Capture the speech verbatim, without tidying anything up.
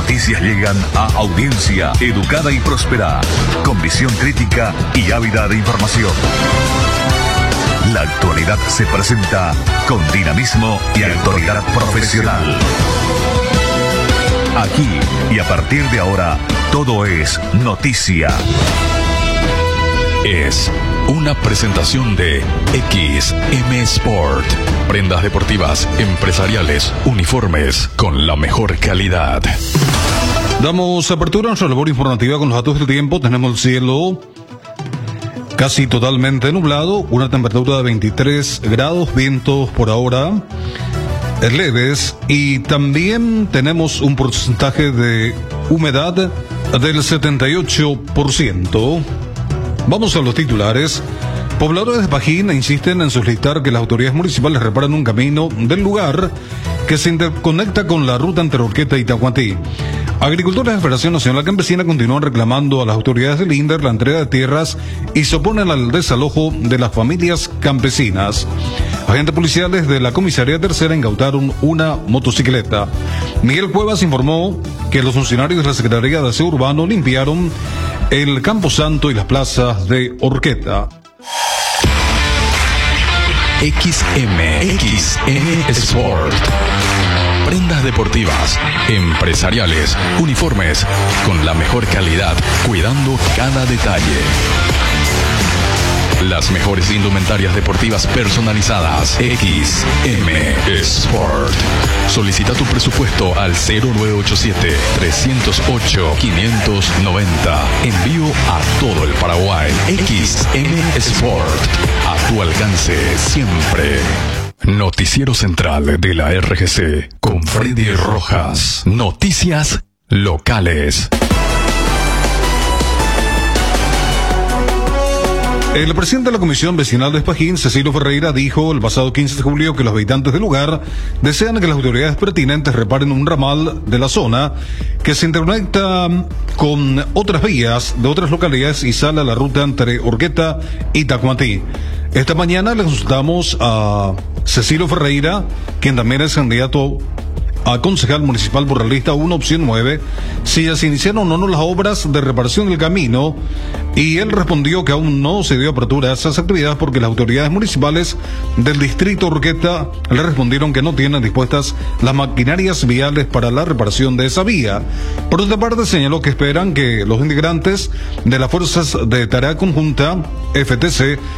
noticias llegan a audiencia educada y próspera, con visión crítica y ávida de información. La actualidad se presenta con dinamismo y autoridad profesional. Aquí y a partir de ahora, todo es noticia. Es una presentación de X M Sport. Prendas deportivas, empresariales, uniformes con la mejor calidad. Damos apertura a nuestra labor informativa con los datos del tiempo. Tenemos el cielo casi totalmente nublado, una temperatura de veintitrés grados, vientos por ahora leves y también tenemos un porcentaje de humedad del setenta y ocho por ciento. Vamos a los titulares. Pobladores de Pajín insisten en solicitar que las autoridades municipales reparen un camino del lugar que se interconecta con la ruta entre Orqueta y Tacuatí. Agricultores de Federación Nacional Campesina continúan reclamando a las autoridades del INDER la entrega de tierras y se oponen al desalojo de las familias campesinas. Agentes policiales de la Comisaría Tercera incautaron una motocicleta. Miguel Cuevas informó que los funcionarios de la Secretaría de Aseo Urbano limpiaron el Camposanto y las plazas de Orqueta. X M, X M Sport. Prendas deportivas, empresariales, uniformes con la mejor calidad, cuidando cada detalle. Las mejores indumentarias deportivas personalizadas. X M Sport. Solicita tu presupuesto al cero nueve ocho siete, tres cero ocho, cinco nueve cero. Envío a todo el Paraguay. X M Sport. A tu alcance siempre. Noticiero Central de la R G C con Freddy Rojas. Noticias locales. El presidente de la Comisión Vecinal de Pajín, Cecilio Ferreira, dijo el pasado quince de julio que los habitantes del lugar desean que las autoridades pertinentes reparen un ramal de la zona que se interconecta con otras vías de otras localidades y sale a la ruta entre Orqueta y Tacuatí. Esta mañana le consultamos a Cecilio Ferreira, quien también es candidato a concejal municipal por la lista uno, opción nueve, si ya se iniciaron o no las obras de reparación del camino, y él respondió que aún no se dio apertura a esas actividades porque las autoridades municipales del distrito Orqueta le respondieron que no tienen dispuestas las maquinarias viales para la reparación de esa vía. Por otra parte, señaló que esperan que los integrantes de las Fuerzas de Tarea Conjunta, F T C,